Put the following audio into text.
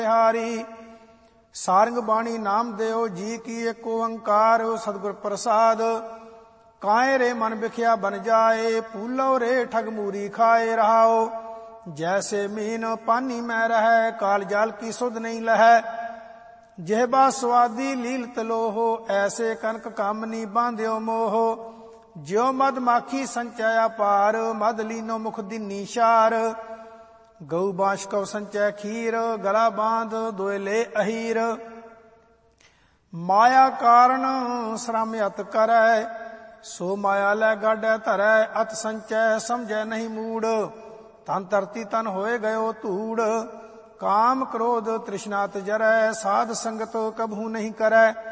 हारी। सारंग बाणी नाम देओ जी की एक ओंकार, सतगुर प्रसाद काए रे मन बिख्या बन जाए, पूलो रे ठग मूरी खाए रहाओ। जैसे मीन पानी में रह, काल जाल की सुध नहीं लह। जेहबा स्वादी लील तलोहो, ऐसे कनक कामनी बांध्यो मोह। ज्यो मद माखी संचय पार, मद लीनो मुख दिनी शार। गऊ बांश कव संचय खीर, गला बांध दोयले अहीर। माया कारण श्रम अत करै, सो माया लै गाडै धरै। अत संचय समझै नहीं मूड, तन धरती तन होए गयो धूड़। काम क्रोध तृष्णात जरै, साध संगत कबहू नहीं करै।